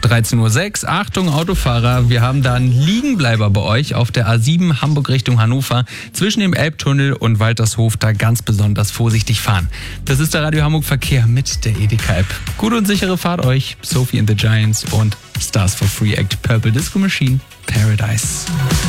13:06 Uhr. Achtung, Autofahrer, wir haben da einen Liegenbleiber bei euch auf der A7 Hamburg Richtung Hannover. Zwischen dem Elbtunnel und Waltershof da ganz besonders vorsichtig fahren. Das ist der Radio Hamburg Verkehr mit der Edeka-App. Gute und sichere Fahrt euch. Sophie and the Giants und Stars for Free Act Purple Disco Machine Paradise.